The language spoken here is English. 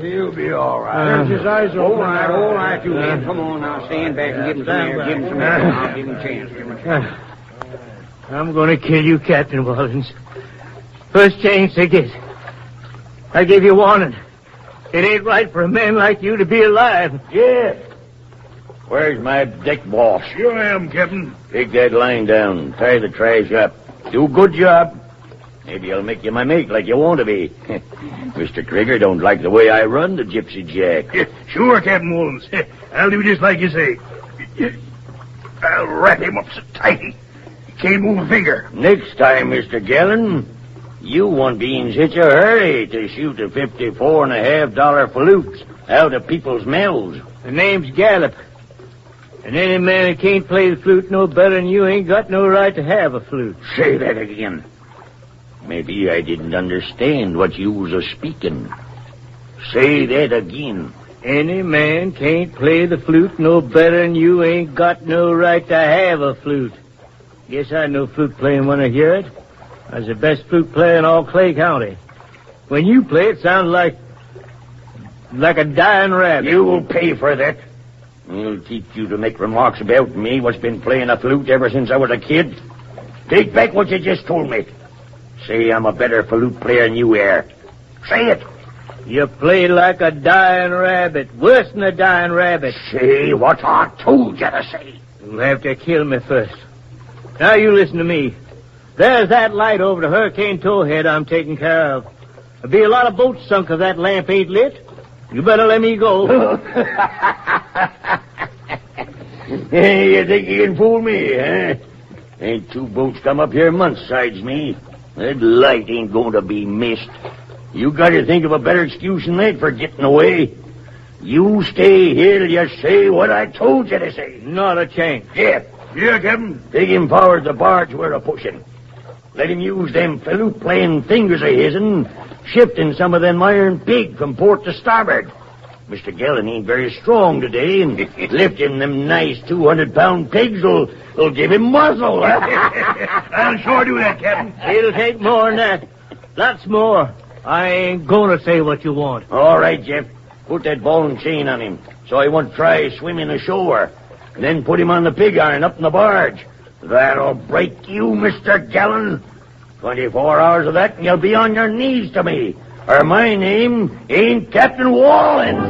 He'll be all right. His eyes open. All right, you men. Come on now, stand back and give him some air. Give him some air. I'll give him a chance. I'm going to kill you, Captain Wallens. First chance I get. I give you warning. It ain't right for a man like you to be alive. Yeah. Where's my deck boss? Sure am, Captain. Take that line down. Tie the trash up. Do a good job. Maybe I'll make you my mate like you want to be. Mr. Krieger don't like the way I run the Gypsy Jack. Yeah, sure, Captain Mullins. I'll do just like you say. I'll wrap him up so tight he can't move a finger. Next time, Mr. Gallon, you won't be in such a hurry to shoot a $54.50 flute out of people's mouths. The name's Gallup. And any man that can't play the flute no better than you ain't got no right to have a flute. Say that again. Maybe I didn't understand what you was a-speaking. Say that again. Any man can't play the flute no better than you ain't got no right to have a flute. Guess I know flute playing when I hear it. I was the best flute player in all Clay County. When you play, it sounds like a dying rabbit. You'll pay for that. I'll teach you to make remarks about me what's been playing a flute ever since I was a kid. Take back what you just told me. Say I'm a better flute player than you are. Say it. You play like a dying rabbit. Worse than a dying rabbit. Say what I told you to say. You'll have to kill me first. Now you listen to me. There's that light over the Hurricane Towhead I'm taking care of. There'll be a lot of boats sunk if that lamp ain't lit. You better let me go. You think you can fool me, huh? Ain't two boats come up here months sides me. That light ain't going to be missed. You got to think of a better excuse than that for getting away. You stay here till you say what I told you to say. Not a chance. Yeah, Captain. Take him forward the barge we're a-pushing. Let him use them flute-playing fingers of his'n, shifting some of them iron pig from port to starboard. Mr. Gellin ain't very strong today, and lifting them nice 200-pound pigs will give him muzzle. I'll sure do that, Captain. It'll take more than that. Lots more. I ain't gonna say what you want. All right, Jeff. Put that ball and chain on him, so he won't try swimming ashore. And then put him on the pig iron up in the barge. That'll break you, Mr. Gellin. 24 hours of that, and you'll be on your knees to me. Or my name ain't Captain Wallens.